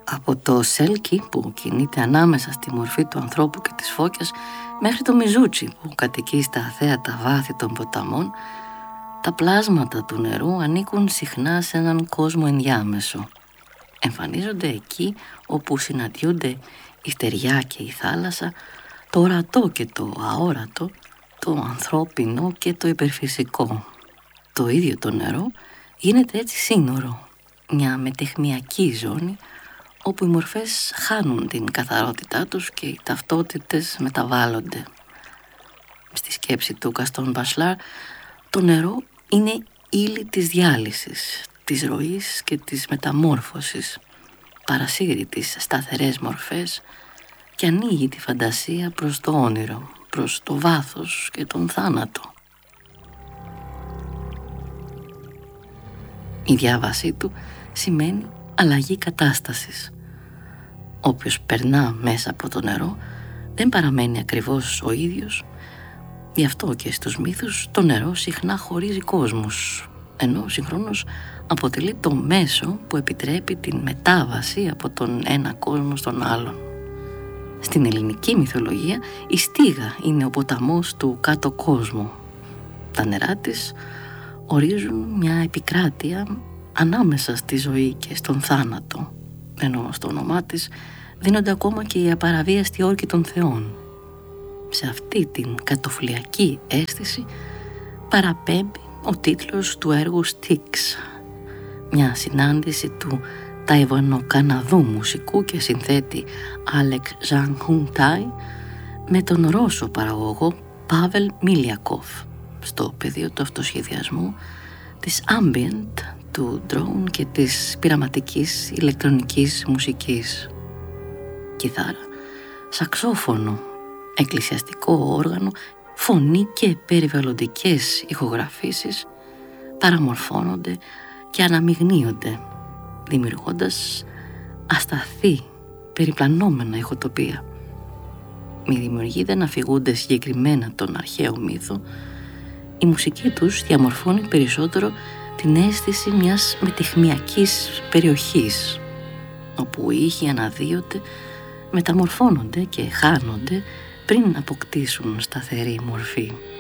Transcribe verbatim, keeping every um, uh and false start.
Από το Σέλκι που κινείται ανάμεσα στη μορφή του ανθρώπου και της φώκιας μέχρι το Μιζούτσι που κατοικεί στα αθέατα βάθη των ποταμών, τα πλάσματα του νερού ανήκουν συχνά σε έναν κόσμο ενδιάμεσο. Εμφανίζονται εκεί όπου συναντιούνται η στεριά και η θάλασσα, το ορατό και το αόρατο, το ανθρώπινο και το υπερφυσικό. Το ίδιο το νερό γίνεται έτσι σύνορο, μια μετεχμιακή ζώνη όπου οι μορφές χάνουν την καθαρότητά τους και οι ταυτότητες μεταβάλλονται. Στη σκέψη του Γκαστόν Μπασλάρ, το νερό είναι ύλη της διάλυσης, της ροής και της μεταμόρφωσης. Παρασύρει τις σταθερές μορφές και ανοίγει τη φαντασία προς το όνειρο, προς το βάθος και τον θάνατο. Η διάβασή του σημαίνει αλλαγή κατάστασης. Όποιος περνά μέσα από το νερό δεν παραμένει ακριβώς ο ίδιος. Γι' αυτό και στους μύθους το νερό συχνά χωρίζει κόσμους, ενώ συγχρόνως αποτελεί το μέσο που επιτρέπει την μετάβαση από τον ένα κόσμο στον άλλον. Στην ελληνική μυθολογία η Στίγα είναι ο ποταμός του κάτω κόσμου. Τα νερά της ορίζουν μια επικράτεια ανάμεσα στη ζωή και στον θάνατο, ενώ στο όνομά της δίνονται ακόμα και οι απαραβίαστοι όρκοι των θεών. Σε αυτή την κατοφλιακή αίσθηση παραπέμπει ο τίτλος του έργου Styx, μια συνάντηση του Ταϊβανοκαναδού μουσικού και συνθέτη Άλεξ Ζανχούντάι με τον Ρώσο παραγωγό Πάβελ Μίλιακοφ στο πεδίο του αυτοσχεδιασμού, της ambient, του drone και της πειραματικής ηλεκτρονικής μουσικής. Κιθάρα, σαξόφωνο, εκκλησιαστικό όργανο, φωνή και περιβαλλοντικές ηχογραφήσεις παραμορφώνονται και αναμειγνύονται, δημιουργώντας ασταθή, περιπλανόμενα ηχοτοπία. Οι δημιουργοί δεν αφηγούνται συγκεκριμένα τον αρχαίο μύθο. Η μουσική τους διαμορφώνει περισσότερο την αίσθηση μιας μετεχμιακής περιοχής, όπου οι ήχοι αναδύονται, μεταμορφώνονται και χάνονται πριν αποκτήσουν σταθερή μορφή.